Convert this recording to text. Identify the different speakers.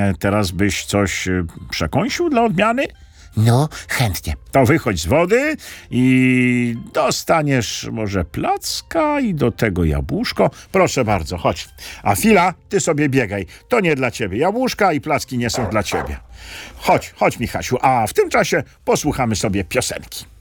Speaker 1: teraz byś coś przekąsił dla odmiany?
Speaker 2: No, chętnie.
Speaker 1: To wychodź z wody i dostaniesz może placka i do tego jabłuszko. Proszę bardzo, chodź. A Fila, ty sobie biegaj. To nie dla ciebie. Jabłuszka i placki nie są dla ciebie. Chodź, Michasiu. A w tym czasie posłuchamy sobie piosenki.